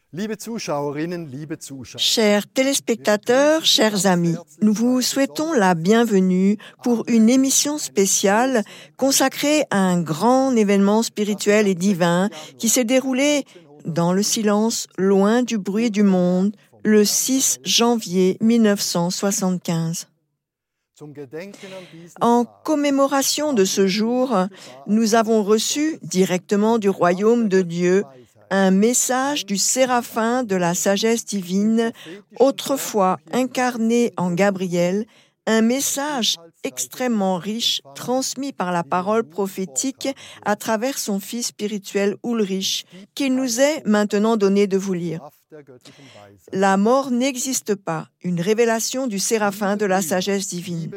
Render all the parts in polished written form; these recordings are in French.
Liebe Zuschauerinnen, liebe Zuschauer. Chers téléspectateurs, chers amis, nous vous souhaitons la bienvenue pour une émission spéciale consacrée à un grand événement spirituel et divin qui s'est déroulé dans le silence, loin du bruit du monde, le 6 janvier 1975. En commémoration de ce jour, nous avons reçu directement du royaume de Dieu un message du séraphin de la sagesse divine, autrefois incarné en Gabriel, un message extrêmement riche transmis par la parole prophétique à travers son fils spirituel Ulrich, qu'il nous est maintenant donné de vous lire. La mort n'existe pas, une révélation du séraphin de la sagesse divine.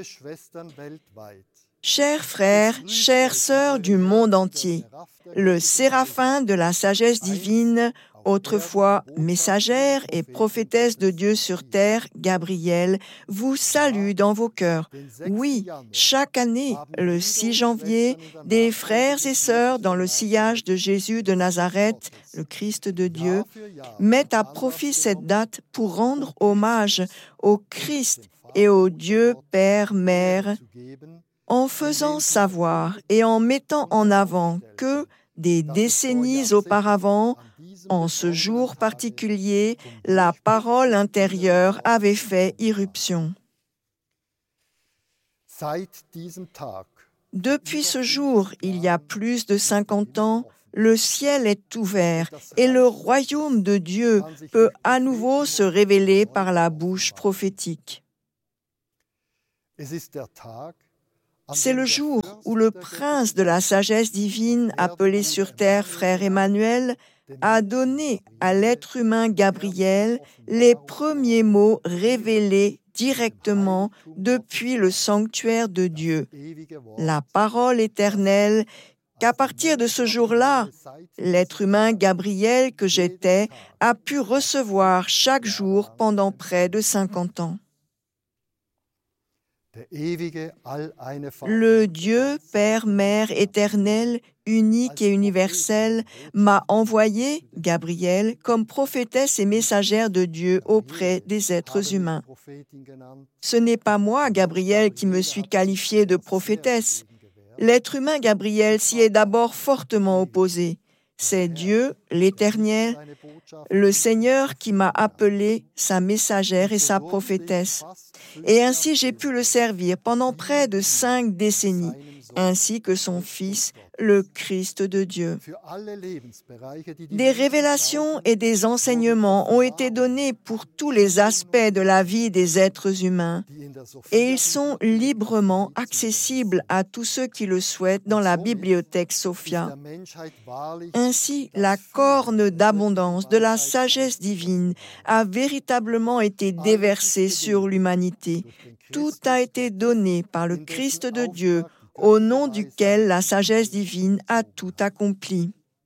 Chers frères, chères sœurs du monde entier, le séraphin de la sagesse divine, autrefois messagère et prophétesse de Dieu sur terre, Gabriel, vous salue dans vos cœurs. Oui, chaque année, le 6 janvier, des frères et sœurs dans le sillage de Jésus de Nazareth, le Christ de Dieu, mettent à profit cette date pour rendre hommage au Christ et au Dieu Père, Mère, en faisant savoir et en mettant en avant que, des décennies auparavant, en ce jour particulier, la parole intérieure avait fait irruption. Depuis ce jour, il y a plus de 50 ans, le ciel est ouvert et le royaume de Dieu peut à nouveau se révéler par la bouche prophétique. C'est le jour où le prince de la sagesse divine, appelé sur terre frère Emmanuel, a donné à l'être humain Gabriel les premiers mots révélés directement depuis le sanctuaire de Dieu, la parole éternelle, qu'à partir de ce jour-là, l'être humain Gabriel que j'étais a pu recevoir chaque jour pendant près de 50 ans. Le Dieu, Père, Mère éternel, unique et universel, m'a envoyé, Gabriel, comme prophétesse et messagère de Dieu auprès des êtres humains. Ce n'est pas moi, Gabriel, qui me suis qualifiée de prophétesse. L'être humain, Gabriel, s'y est d'abord fortement opposé. C'est Dieu, l'Éternel, le Seigneur qui m'a appelée sa messagère et sa prophétesse. Et ainsi j'ai pu le servir pendant près de 5 décennies, ainsi que son Fils, le Christ de Dieu. Des révélations et des enseignements ont été donnés pour tous les aspects de la vie des êtres humains, et ils sont librement accessibles à tous ceux qui le souhaitent dans la bibliothèque Sophia. Ainsi, la corne d'abondance de la sagesse divine a véritablement été déversée sur l'humanité. Tout a été donné par le Christ de Dieu, au nom duquel la sagesse divine a tout accompli.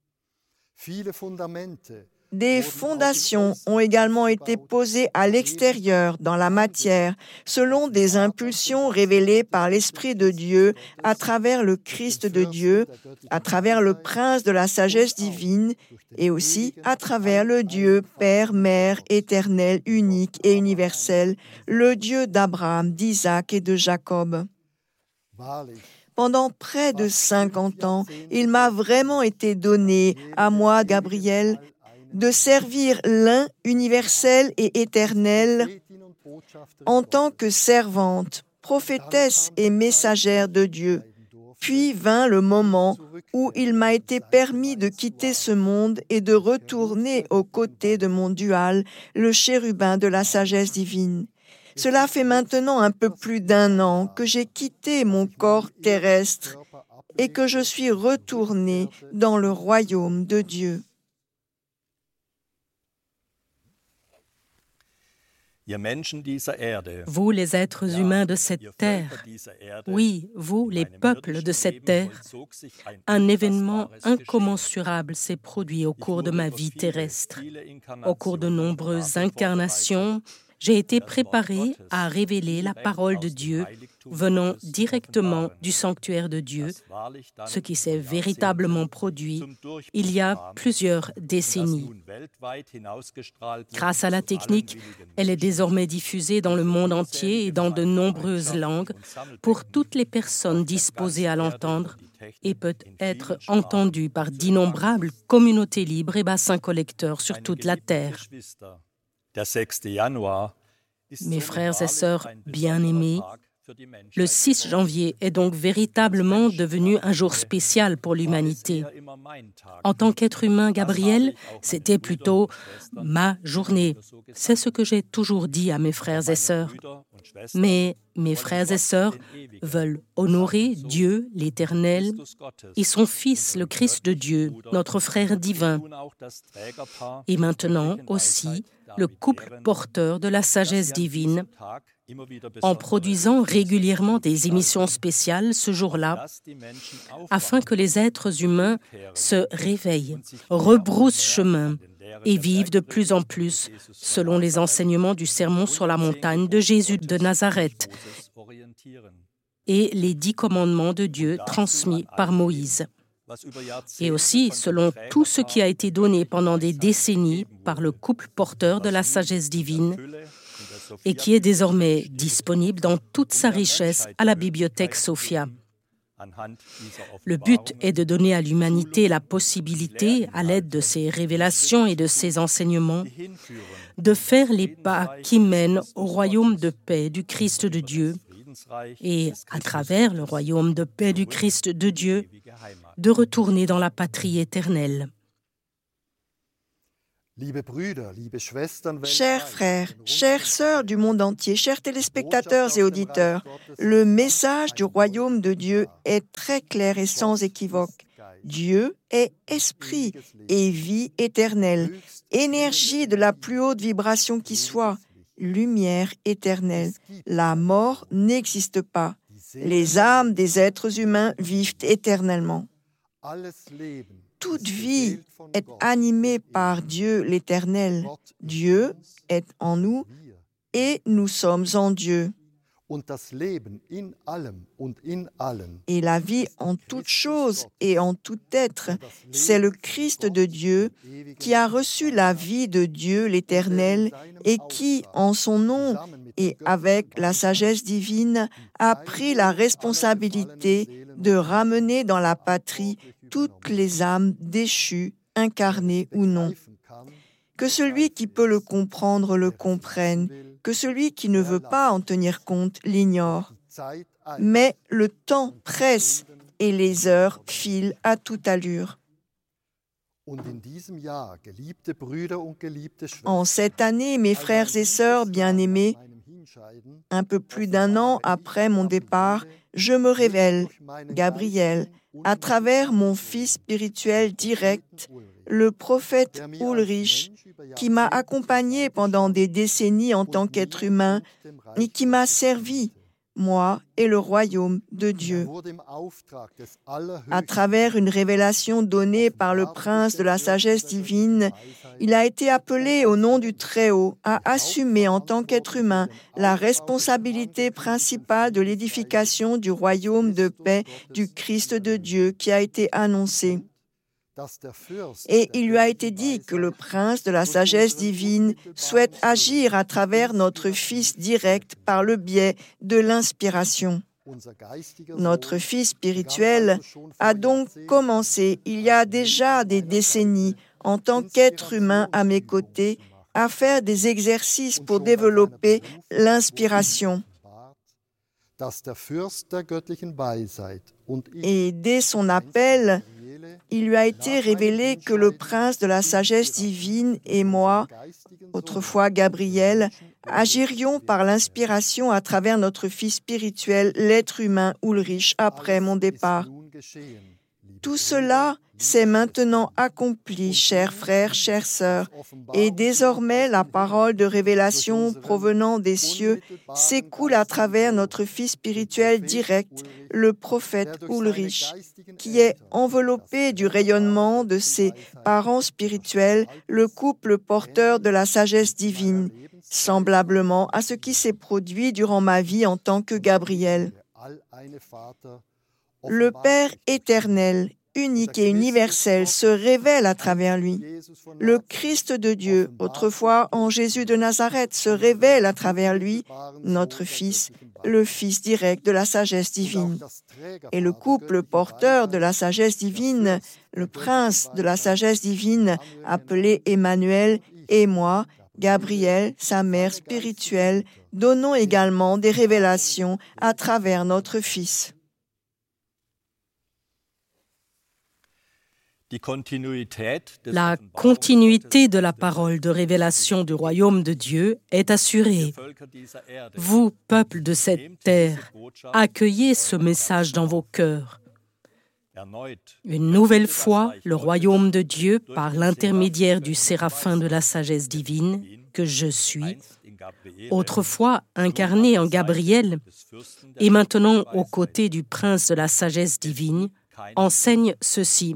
Des fondations ont également été posées à l'extérieur, dans la matière, selon des impulsions révélées par l'Esprit de Dieu à travers le Christ de Dieu, à travers le Prince de la sagesse divine et aussi à travers le Dieu Père, Mère, éternel, unique et universel, le Dieu d'Abraham, d'Isaac et de Jacob. Pendant près de 50 ans, il m'a vraiment été donné, à moi, Gabriel, de servir l'un universel et éternel en tant que servante, prophétesse et messagère de Dieu. Puis vint le moment où il m'a été permis de quitter ce monde et de retourner aux côtés de mon dual, le chérubin de la sagesse divine. Cela fait maintenant un peu plus d'1 an que j'ai quitté mon corps terrestre et que je suis retourné dans le royaume de Dieu. Vous, les êtres humains de cette terre, oui, vous, les peuples de cette terre, un événement incommensurable s'est produit au cours de ma vie terrestre. Au cours de nombreuses incarnations, j'ai été préparé à révéler la parole de Dieu venant directement du sanctuaire de Dieu, ce qui s'est véritablement produit il y a plusieurs décennies. Grâce à la technique, elle est désormais diffusée dans le monde entier et dans de nombreuses langues pour toutes les personnes disposées à l'entendre et peut être entendue par d'innombrables communautés libres et bassins collecteurs sur toute la terre. Mes frères et sœurs bien-aimés, le 6 janvier est donc véritablement devenu un jour spécial pour l'humanité. En tant qu'être humain, Gabriel, c'était plutôt ma journée. C'est ce que j'ai toujours dit à mes frères et sœurs. Mais mes frères et sœurs veulent honorer Dieu, l'Éternel, et son Fils, le Christ de Dieu, notre frère divin. Et maintenant aussi, le couple porteur de la sagesse divine, en produisant régulièrement des émissions spéciales ce jour-là, afin que les êtres humains se réveillent, rebroussent chemin et vivent de plus en plus selon les enseignements du Sermon sur la montagne de Jésus de Nazareth et les 10 commandements de Dieu transmis par Moïse. Et aussi selon tout ce qui a été donné pendant des décennies par le couple porteur de la sagesse divine et qui est désormais disponible dans toute sa richesse à la bibliothèque Sophia. Le but est de donner à l'humanité la possibilité, à l'aide de ces révélations et de ces enseignements, de faire les pas qui mènent au royaume de paix du Christ de Dieu et, à travers le royaume de paix du Christ de Dieu, de retourner dans la patrie éternelle. Chers frères, chères sœurs du monde entier, chers téléspectateurs et auditeurs, le message du royaume de Dieu est très clair et sans équivoque. Dieu est esprit et vie éternelle, énergie de la plus haute vibration qui soit, lumière éternelle. La mort n'existe pas. Les âmes des êtres humains vivent éternellement. Toute vie est animée par Dieu l'Éternel. Dieu est en nous et nous sommes en Dieu. Et la vie en toute chose et en tout être, c'est le Christ de Dieu qui a reçu la vie de Dieu l'Éternel et qui, en son nom et avec la sagesse divine, a pris la responsabilité de ramener dans la patrie toutes les âmes déchues, incarnées ou non. Que celui qui peut le comprendre le comprenne, que celui qui ne veut pas en tenir compte l'ignore. Mais le temps presse et les heures filent à toute allure. En cette année, mes frères et sœurs bien-aimés, un peu plus d'1 an après mon départ, je me révèle, Gabriel, à travers mon fils spirituel direct, le prophète Ulrich, qui m'a accompagné pendant des décennies en tant qu'être humain et qui m'a servi, moi et le royaume de Dieu. À travers une révélation donnée par le prince de la sagesse divine, il a été appelé au nom du Très-Haut à assumer en tant qu'être humain la responsabilité principale de l'édification du royaume de paix du Christ de Dieu qui a été annoncé. Et il lui a été dit que le prince de la sagesse divine souhaite agir à travers notre Fils direct par le biais de l'inspiration. Notre Fils spirituel a donc commencé, il y a déjà des décennies, en tant qu'être humain à mes côtés, à faire des exercices pour développer l'inspiration. Et dès son appel, il lui a été révélé que le prince de la sagesse divine et moi, autrefois Gabriel, agirions par l'inspiration à travers notre fils spirituel, l'être humain Ulrich, après mon départ. Tout cela s'est maintenant accompli, chers frères, chères sœurs, et désormais la parole de révélation provenant des cieux s'écoule à travers notre fils spirituel direct, le prophète Ulrich, qui est enveloppé du rayonnement de ses parents spirituels, le couple porteur de la sagesse divine, semblablement à ce qui s'est produit durant ma vie en tant que Gabriel. Le Père éternel unique et universel se révèle à travers lui. Le Christ de Dieu, autrefois en Jésus de Nazareth, se révèle à travers lui, notre Fils, le Fils direct de la sagesse divine. Et le couple porteur de la sagesse divine, le prince de la sagesse divine, appelé Emmanuel, et moi, Gabriel, sa mère spirituelle, donnons également des révélations à travers notre Fils. La continuité de la parole de révélation du royaume de Dieu est assurée. Vous, peuple de cette terre, accueillez ce message dans vos cœurs. Une nouvelle fois, le royaume de Dieu, par l'intermédiaire du séraphin de la sagesse divine, que je suis, autrefois incarné en Gabriel, et maintenant aux côtés du prince de la sagesse divine, enseigne ceci.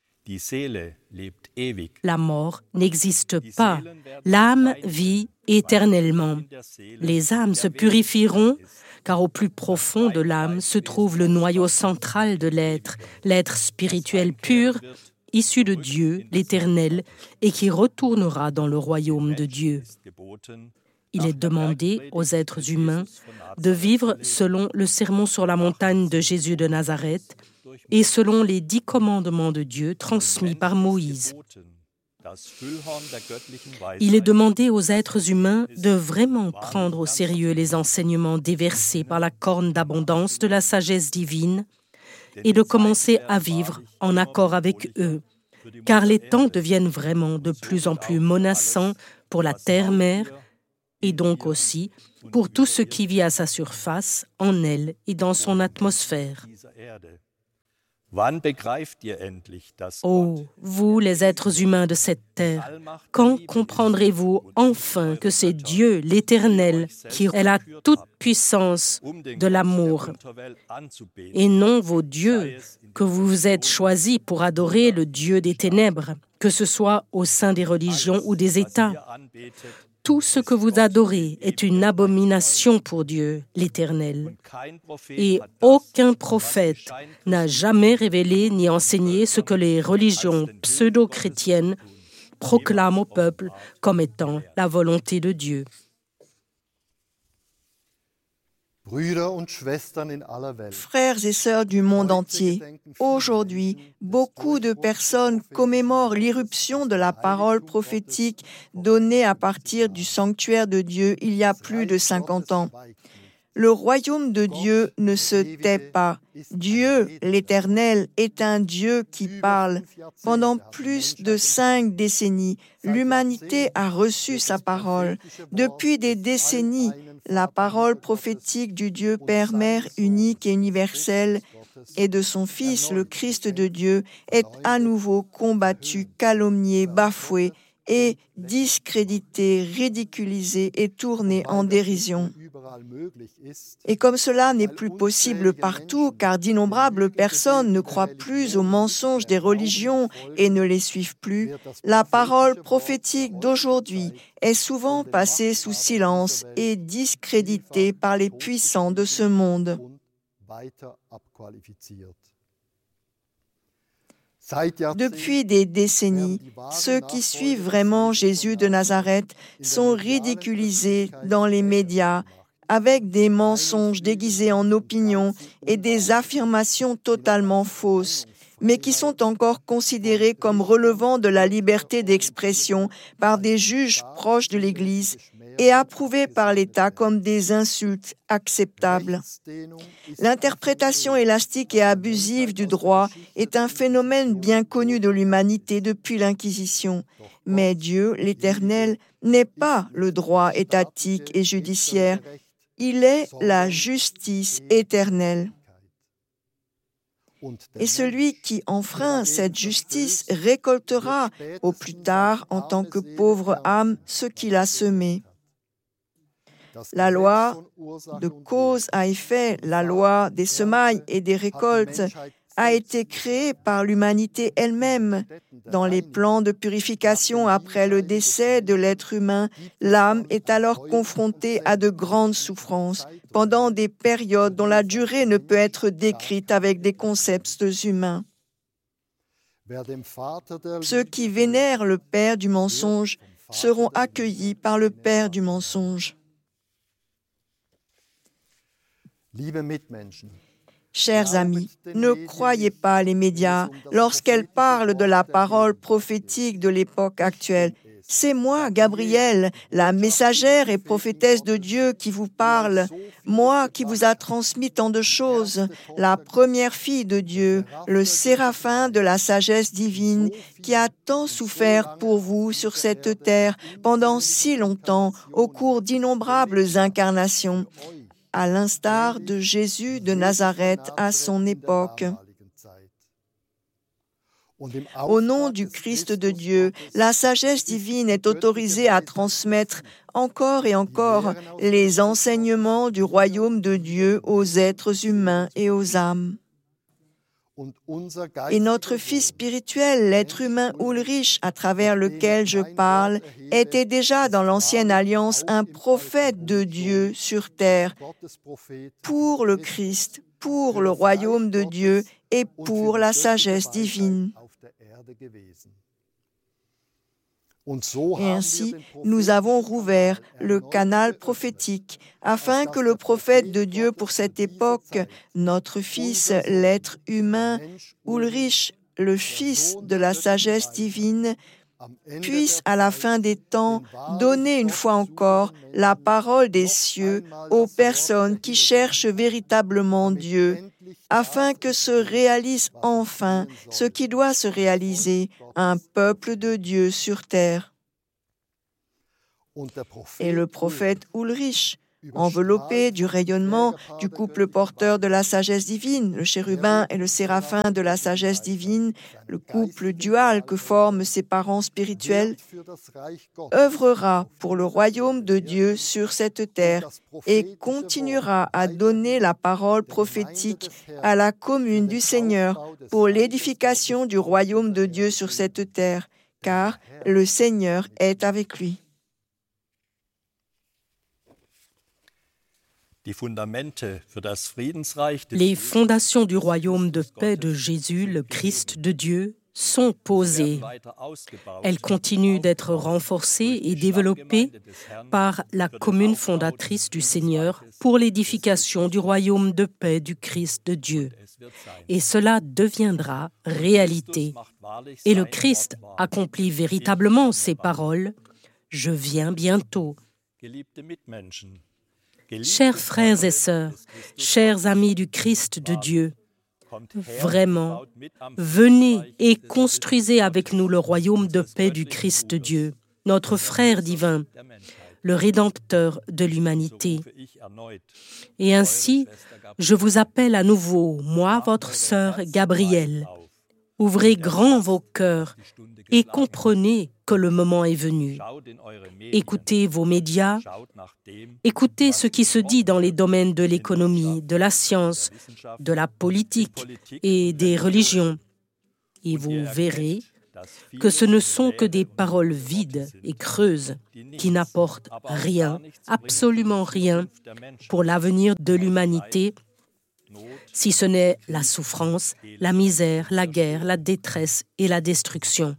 La mort n'existe pas. L'âme vit éternellement. Les âmes se purifieront, car au plus profond de l'âme se trouve le noyau central de l'être spirituel pur, issu de Dieu, l'Éternel, et qui retournera dans le royaume de Dieu. Il est demandé aux êtres humains de vivre selon le sermon sur la montagne de Jésus de Nazareth, et selon les 10 commandements de Dieu transmis par Moïse. Il est demandé aux êtres humains de vraiment prendre au sérieux les enseignements déversés par la corne d'abondance de la sagesse divine et de commencer à vivre en accord avec eux, car les temps deviennent vraiment de plus en plus menaçants pour la terre-mère et donc aussi pour tout ce qui vit à sa surface, en elle et dans son atmosphère. Oh, vous les êtres humains de cette terre, quand comprendrez-vous enfin que c'est Dieu, l'Éternel, qui est la toute-puissance de l'amour, et non vos dieux que vous vous êtes choisis pour adorer le Dieu des ténèbres, que ce soit au sein des religions ou des États. Tout ce que vous adorez est une abomination pour Dieu, l'Éternel. Et aucun prophète n'a jamais révélé ni enseigné ce que les religions pseudo-chrétiennes proclament au peuple comme étant la volonté de Dieu. Frères et sœurs du monde entier, aujourd'hui, beaucoup de personnes commémorent l'irruption de la parole prophétique donnée à partir du sanctuaire de Dieu il y a plus de 50 ans. Le royaume de Dieu ne se tait pas. Dieu, l'Éternel, est un Dieu qui parle. Pendant plus de 5 décennies, l'humanité a reçu sa parole. Depuis des décennies, la parole prophétique du Dieu Père, Mère, unique et universel, et de son Fils, le Christ de Dieu, est à nouveau combattue, calomniée, bafouée et discréditée, ridiculisée et tournée en dérision. Et comme cela n'est plus possible partout, car d'innombrables personnes ne croient plus aux mensonges des religions et ne les suivent plus, la parole prophétique d'aujourd'hui est souvent passée sous silence et discréditée par les puissants de ce monde. Depuis des décennies, ceux qui suivent vraiment Jésus de Nazareth sont ridiculisés dans les médias avec des mensonges déguisés en opinions et des affirmations totalement fausses, mais qui sont encore considérés comme relevant de la liberté d'expression par des juges proches de l'Église et approuvés par l'État comme des insultes acceptables. L'interprétation élastique et abusive du droit est un phénomène bien connu de l'humanité depuis l'Inquisition. Mais Dieu, l'Éternel, n'est pas le droit étatique et judiciaire, il est la justice éternelle. Et celui qui enfreint cette justice récoltera au plus tard, en tant que pauvre âme, ce qu'il a semé. La loi de cause à effet, la loi des semailles et des récoltes, a été créée par l'humanité elle-même. Dans les plans de purification après le décès de l'être humain, l'âme est alors confrontée à de grandes souffrances pendant des périodes dont la durée ne peut être décrite avec des concepts humains. Ceux qui vénèrent le père du mensonge seront accueillis par le père du mensonge. Chers amis, ne croyez pas les médias lorsqu'elles parlent de la parole prophétique de l'époque actuelle. C'est moi, Gabrielle, la messagère et prophétesse de Dieu qui vous parle, moi qui vous a transmis tant de choses, la première fille de Dieu, le séraphin de la sagesse divine, qui a tant souffert pour vous sur cette terre pendant si longtemps, au cours d'innombrables incarnations, à l'instar de Jésus de Nazareth à son époque. Au nom du Christ de Dieu, la sagesse divine est autorisée à transmettre encore et encore les enseignements du royaume de Dieu aux êtres humains et aux âmes. Et notre fils spirituel, l'être humain Ulrich, à travers lequel je parle, était déjà dans l'ancienne alliance un prophète de Dieu sur terre, pour le Christ, pour le royaume de Dieu et pour la sagesse divine. Et ainsi, nous avons rouvert le canal prophétique afin que le prophète de Dieu pour cette époque, notre fils, l'être humain, Ulrich, le fils de la sagesse divine, puisse à la fin des temps donner une fois encore la parole des cieux aux personnes qui cherchent véritablement Dieu, afin que se réalise enfin ce qui doit se réaliser, un peuple de Dieu sur terre. Et le prophète Ulrich, enveloppé du rayonnement du couple porteur de la sagesse divine, le chérubin et le séraphin de la sagesse divine, le couple dual que forment ses parents spirituels, œuvrera pour le royaume de Dieu sur cette terre et continuera à donner la parole prophétique à la commune du Seigneur pour l'édification du royaume de Dieu sur cette terre, car le Seigneur est avec lui. Les fondations du royaume de paix de Jésus, le Christ de Dieu, sont posées. Elles continuent d'être renforcées et développées par la commune fondatrice du Seigneur pour l'édification du royaume de paix du Christ de Dieu. Et cela deviendra réalité. Et le Christ accomplit véritablement ces paroles « Je viens bientôt ». Chers frères et sœurs, chers amis du Christ de Dieu, vraiment, venez et construisez avec nous le royaume de paix du Christ de Dieu, notre frère divin, le Rédempteur de l'humanité. Et ainsi, je vous appelle à nouveau, moi, votre sœur Gabrielle. Ouvrez grand vos cœurs et comprenez que le moment est venu. Écoutez vos médias, écoutez ce qui se dit dans les domaines de l'économie, de la science, de la politique et des religions. Et vous verrez que ce ne sont que des paroles vides et creuses qui n'apportent rien, absolument rien, pour l'avenir de l'humanité, si ce n'est la souffrance, la misère, la guerre, la détresse et la destruction.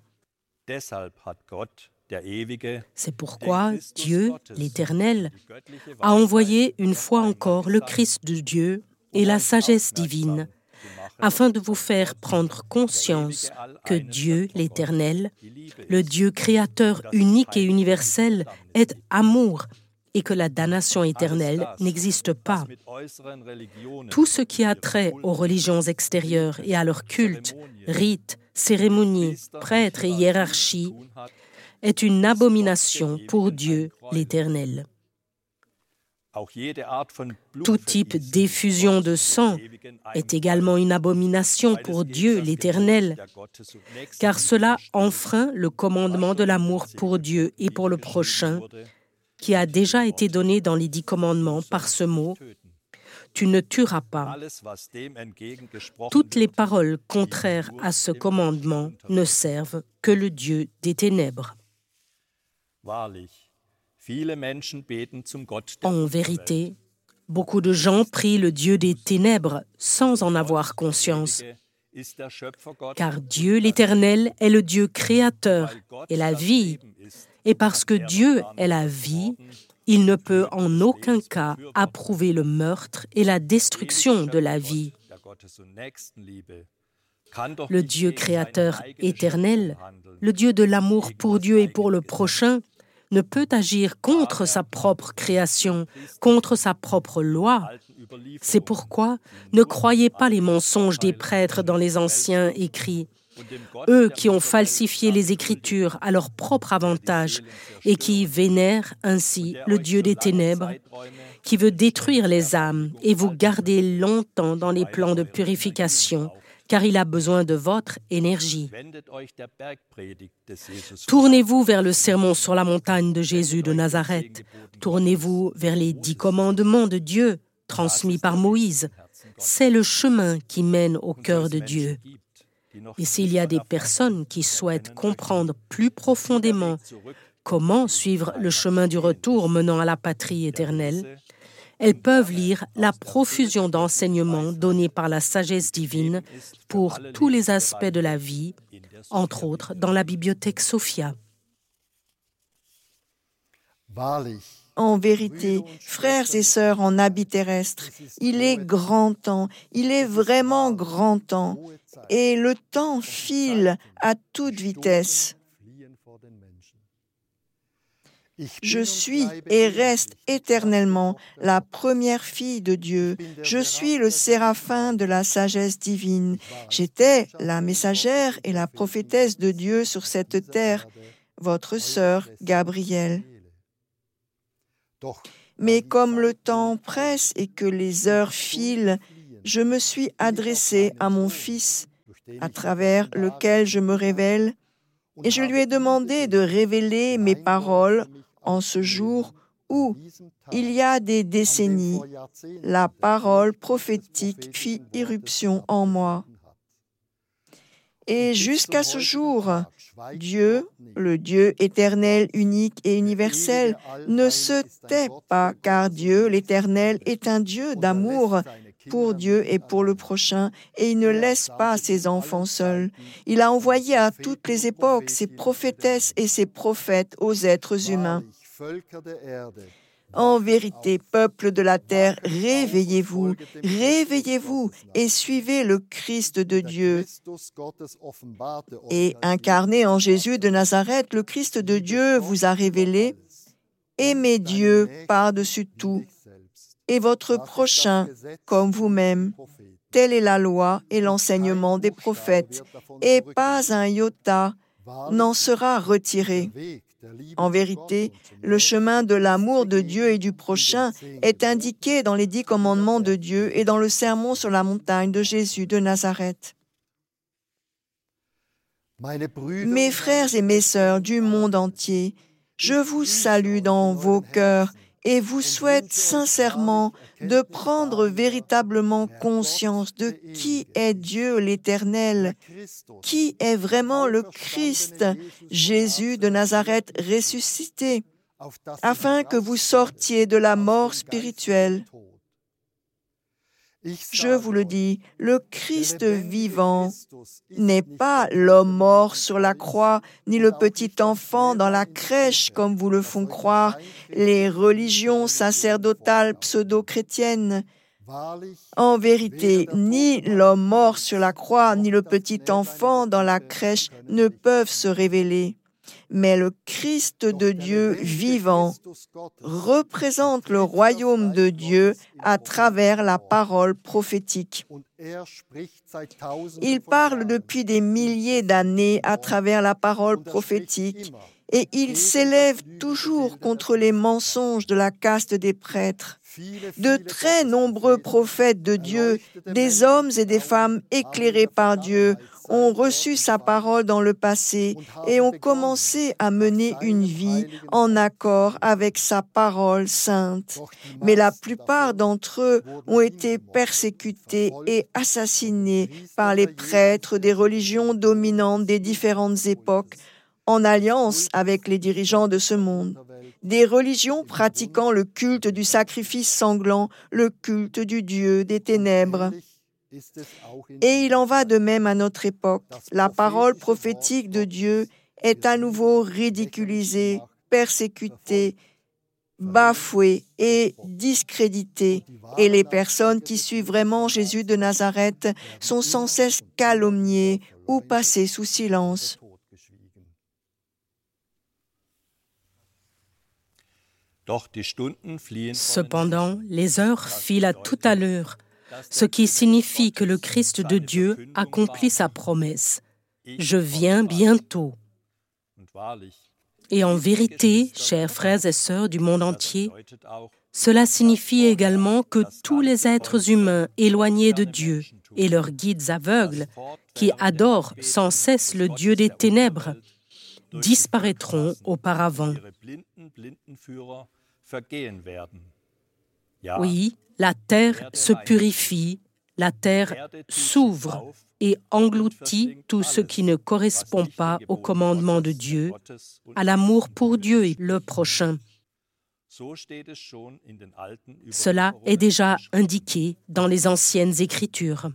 C'est pourquoi Dieu, l'Éternel, a envoyé une fois encore le Christ de Dieu et la sagesse divine, afin de vous faire prendre conscience que Dieu, l'Éternel, le Dieu créateur unique et universel, est amour et que la damnation éternelle n'existe pas. Tout ce qui a trait aux religions extérieures et à leur culte, rites, cérémonies, prêtres et hiérarchies est une abomination pour Dieu, l'Éternel. Tout type d'effusion de sang est également une abomination pour Dieu, l'Éternel, car cela enfreint le commandement de l'amour pour Dieu et pour le prochain, qui a déjà été donné dans les 10 commandements par ce mot « Tu ne tueras pas ». Toutes les paroles contraires à ce commandement ne servent que le Dieu des ténèbres. En vérité, beaucoup de gens prient le Dieu des ténèbres sans en avoir conscience. Car Dieu l'Éternel est le Dieu créateur et la vie. Et parce que Dieu est la vie, il ne peut en aucun cas approuver le meurtre et la destruction de la vie. Le Dieu créateur éternel, le Dieu de l'amour pour Dieu et pour le prochain, ne peut agir contre sa propre création, contre sa propre loi. C'est pourquoi ne croyez pas les mensonges des prêtres dans les anciens écrits. Eux qui ont falsifié les Écritures à leur propre avantage et qui vénèrent ainsi le Dieu des ténèbres, qui veut détruire les âmes et vous garder longtemps dans les plans de purification, car il a besoin de votre énergie. Tournez-vous vers le sermon sur la montagne de Jésus de Nazareth. Tournez-vous vers les 10 commandements de Dieu, transmis par Moïse. C'est le chemin qui mène au cœur de Dieu. Et s'il y a des personnes qui souhaitent comprendre plus profondément comment suivre le chemin du retour menant à la patrie éternelle, elles peuvent lire la profusion d'enseignements donnés par la sagesse divine pour tous les aspects de la vie, entre autres dans la bibliothèque Sophia. En vérité, frères et sœurs en habit terrestre, il est grand temps, il est vraiment grand temps, et le temps file à toute vitesse. Je suis et reste éternellement la première fille de Dieu. Je suis le séraphin de la sagesse divine. J'étais la messagère et la prophétesse de Dieu sur cette terre, votre sœur Gabrielle. Mais comme le temps presse et que les heures filent, je me suis adressée à mon Fils, à travers lequel je me révèle, et je lui ai demandé de révéler mes paroles en ce jour où, il y a des décennies, la parole prophétique fit irruption en moi. Et jusqu'à ce jour, Dieu, le Dieu éternel, unique et universel, ne se tait pas, car Dieu, l'Éternel, est un Dieu d'amour pour Dieu et pour le prochain, et il ne laisse pas ses enfants seuls. Il a envoyé à toutes les époques ses prophétesses et ses prophètes aux êtres humains. En vérité, peuple de la terre, réveillez-vous, réveillez-vous et suivez le Christ de Dieu. Et incarné en Jésus de Nazareth, le Christ de Dieu vous a révélé, aimez Dieu par-dessus tout, et votre prochain comme vous-même. Telle est la loi et l'enseignement des prophètes, et pas un iota n'en sera retiré. En vérité, le chemin de l'amour de Dieu et du prochain est indiqué dans les 10 commandements de Dieu et dans le sermon sur la montagne de Jésus de Nazareth. Mes frères et mes sœurs du monde entier, je vous salue dans vos cœurs et vous souhaite sincèrement de prendre véritablement conscience de qui est Dieu l'Éternel, qui est vraiment le Christ, Jésus de Nazareth ressuscité, afin que vous sortiez de la mort spirituelle. Je vous le dis, le Christ vivant n'est pas l'homme mort sur la croix, ni le petit enfant dans la crèche, comme vous le font croire les religions sacerdotales pseudo-chrétiennes. En vérité, ni l'homme mort sur la croix, ni le petit enfant dans la crèche ne peuvent se révéler. Mais le Christ de Dieu vivant représente le royaume de Dieu à travers la parole prophétique. Il parle depuis des milliers d'années à travers la parole prophétique et il s'élève toujours contre les mensonges de la caste des prêtres. De très nombreux prophètes de Dieu, des hommes et des femmes éclairés par Dieu, ont reçu sa parole dans le passé et ont commencé à mener une vie en accord avec sa parole sainte. Mais la plupart d'entre eux ont été persécutés et assassinés par les prêtres des religions dominantes des différentes époques, en alliance avec les dirigeants de ce monde. Des religions pratiquant le culte du sacrifice sanglant, le culte du Dieu des ténèbres. Et il en va de même à notre époque. La parole prophétique de Dieu est à nouveau ridiculisée, persécutée, bafouée et discréditée. Et les personnes qui suivent vraiment Jésus de Nazareth sont sans cesse calomniées ou passées sous silence. Cependant, les heures filent à toute allure, ce qui signifie que le Christ de Dieu accomplit sa promesse. Je viens bientôt. Et en vérité, chers frères et sœurs du monde entier, cela signifie également que tous les êtres humains éloignés de Dieu et leurs guides aveugles, qui adorent sans cesse le Dieu des ténèbres, disparaîtront auparavant. Oui, la terre se purifie, la terre s'ouvre et engloutit tout ce qui ne correspond pas au commandement de Dieu, à l'amour pour Dieu et le prochain. Cela est déjà indiqué dans les anciennes Écritures.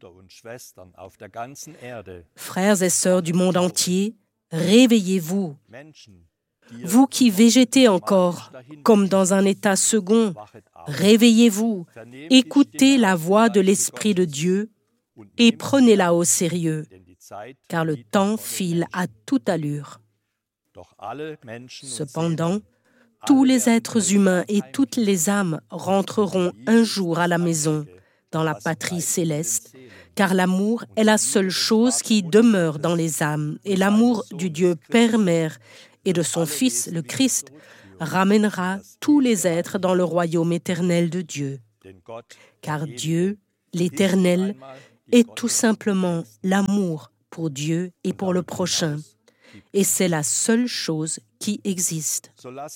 Frères et sœurs du monde entier, réveillez-vous. Vous qui végétez encore, comme dans un état second, réveillez-vous, écoutez la voix de l'Esprit de Dieu et prenez-la au sérieux, car le temps file à toute allure. Cependant, tous les êtres humains et toutes les âmes rentreront un jour à la maison, dans la patrie céleste, car l'amour est la seule chose qui demeure dans les âmes, et l'amour du Dieu Père, Mère et de son Fils, le Christ, ramènera tous les êtres dans le royaume éternel de Dieu. Car Dieu, l'Éternel, est tout simplement l'amour pour Dieu et pour le prochain. Et c'est la seule chose qui existe.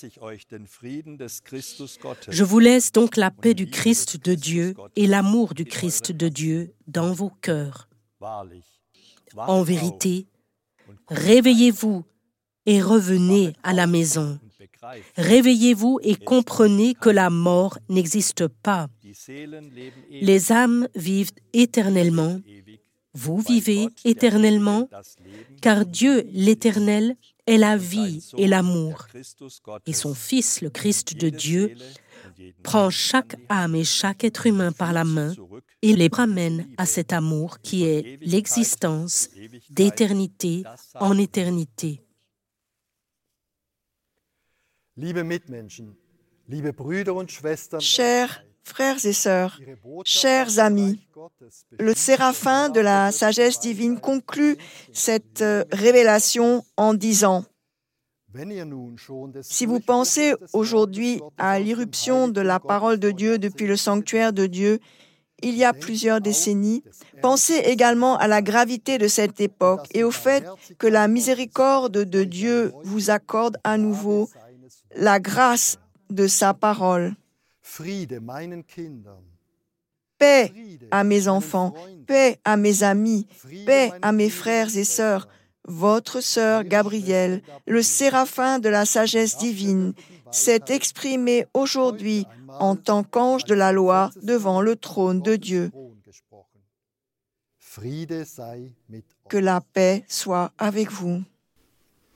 Je vous laisse donc la paix du Christ de Dieu et l'amour du Christ de Dieu dans vos cœurs. En vérité, réveillez-vous et revenez à la maison. Réveillez-vous et comprenez que la mort n'existe pas. Les âmes vivent éternellement. Vous vivez éternellement, car Dieu, l'Éternel, est la vie et l'amour. Et son Fils, le Christ de Dieu, prend chaque âme et chaque être humain par la main et les ramène à cet amour qui est l'existence d'éternité en éternité. Chers frères et sœurs, chers amis, le séraphin de la sagesse divine conclut cette révélation en disant: si vous pensez aujourd'hui à l'irruption de la parole de Dieu depuis le sanctuaire de Dieu, il y a plusieurs décennies, pensez également à la gravité de cette époque et au fait que la miséricorde de Dieu vous accorde à nouveau la grâce de sa parole. Paix à mes enfants, paix à mes amis, paix à mes frères et sœurs. Votre sœur Gabrielle, le séraphin de la sagesse divine, s'est exprimé aujourd'hui en tant qu'ange de la loi devant le trône de Dieu. Que la paix soit avec vous.